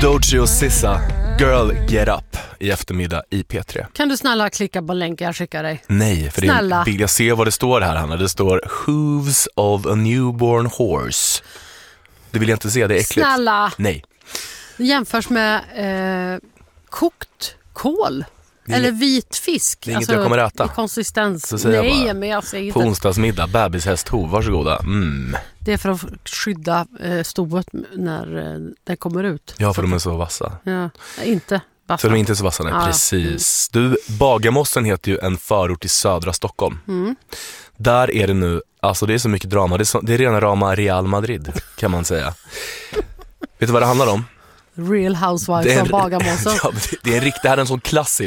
Doechii och Sissa, Girl Get Up i eftermiddag i P3. Kan du snälla klicka på länken jag skickar dig? Nej, för snälla. det är en bild. Jag ser vad det står här, Hanna. Det står Hooves of a newborn horse. Det vill jag inte se, det är äckligt. Snälla. Nej. Det jämförs med kokt kål. Eller vit fisk. Det är inget jag kommer äta. I konsistens. Nej, men jag säger på inte. onsdagsmiddag, bebishästhov, varsågoda. Det är för att skydda stoet när det kommer ut. Ja, för de är så vassa. Ja, inte vassa. Så de är inte så vassa, nej. Precis. Du, Bagarmossen heter ju en förort i södra Stockholm. Där är det nu, alltså det är så mycket drama. Det är rena rama Real Madrid, kan man säga. Vet du vad det handlar om? Real Housewives av Bagarmossen. Ja, det här är en sån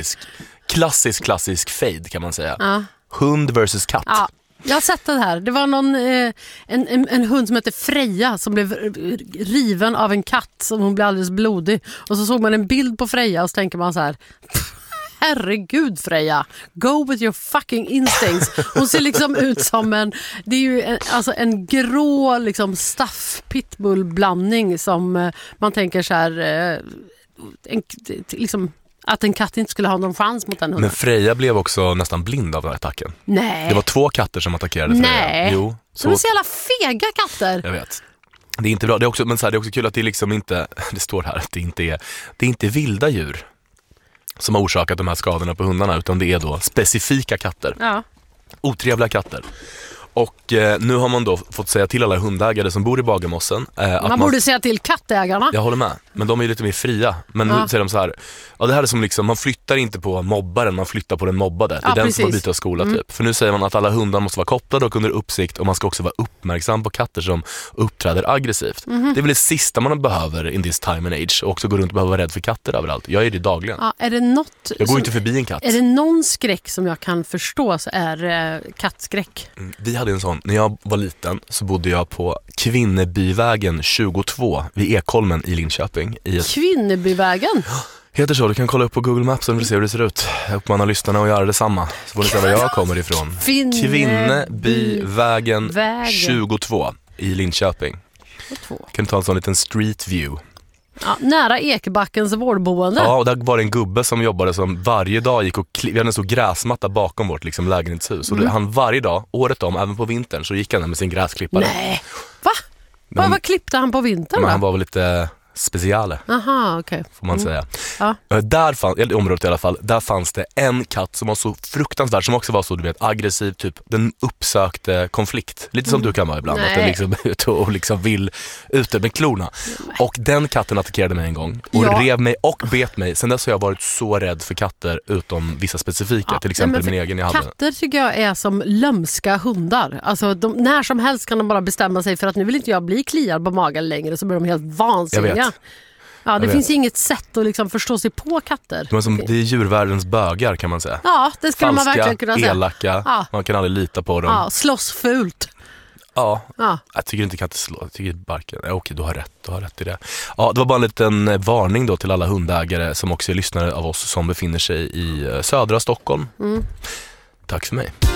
klassisk fade, kan man säga. Ja. Hund versus katt. Ja, jag har sett det här. Det var någon en hund som heter Freja som blev riven av en katt som hon blev alldeles blodig. Och så såg man en bild på Freja och så tänker man så här: herregud Freja, go with your fucking instincts. Hon ser liksom ut som det är ju en grå liksom staff pitbull blandning som man tänker så här liksom att en katt inte skulle ha någon chans mot den hunden. Men Freja blev också nästan blind av den här attacken. Nej. Det var 2 katter som attackerade Freja. Nej. Jo, de är så jävla fega katter. Jag vet. Det är inte bra. Det är också, men så här, det är också kul att det liksom inte, det står här att det är inte vilda djur som har orsakat de här skadorna på hundarna, utan det är då specifika katter. Ja. Otrevliga katter. Och nu har man då fått säga till alla hundägare som bor i Bagarmossen att man borde säga till kattägarna. Jag håller med, men de är ju lite mer fria. Men nu säger de så här: ja, det här är som liksom, man flyttar inte på mobbaren, man flyttar på den mobbade. Det är den som har bytt skola typ. För nu säger man att alla hundar måste vara kopplade och under uppsikt, och man ska också vara uppmärksam på katter som uppträder aggressivt. Det är väl det sista man behöver in this time and age, och också gå runt och behöva vara rädd för katter överallt. Jag är det dagligen. Ja, är det något jag går inte förbi en katt. Är det någon skräck som jag kan förstå så är kattskräck. Vi hade en sån, när jag var liten så bodde jag på Kvinnebyvägen 22 vid Ekholmen i Linköping. Kvinnebyvägen? Heter så, du kan kolla upp på Google Maps om du vill se hur det ser ut. Jag uppmanar lyssnarna att göra detsamma, så får ni se var jag kommer ifrån. Kvinnebyvägen 22 i Linköping. Kan du ta en sån liten street view? Ja, nära Ekbackens vårdboende. Ja, och där var det en gubbe som jobbade som varje dag gick och vi hade en stor gräsmatta bakom vårt liksom lägenhetshus. Och han varje dag, året om, även på vintern, så gick han där med sin gräsklippare. Nej, va? Vad klippte han på vintern då? Han var väl lite speciale. Aha, okej. Får man säga. Ja. Där i området i alla fall, där fanns det en katt som var så fruktansvärd, som också var så, du vet, aggressiv, typ. Den uppsökte konflikt. Lite som du kan vara ibland. Nej. Att den liksom är ute och liksom vill ute med klorna. Och den katten attackerade mig en gång. Och rev mig och bet mig. Sen dess har jag varit så rädd för katter, utom vissa specifika. Till exempel min egen jag hade. Katter tycker jag är som lömska hundar. Alltså när som helst kan de bara bestämma sig för att nu vill inte jag bli kliad på magen längre, så blir de helt vansinniga. Jag vet. Ja, det finns inget sätt att liksom förstå sig på katter. Det är djurvärldens bögar, kan man säga. Ja, det skulle falska, man verkligen kunna säga. Elaka, man kan aldrig lita på dem. Ja, slåss fult. Ja. Jag tycker inte katter slår, jag tycker barken. Okej, du har rätt i det. Ja, det var bara en liten varning då till alla hundägare som också är lyssnare av oss som befinner sig i södra Stockholm. Tack för mig.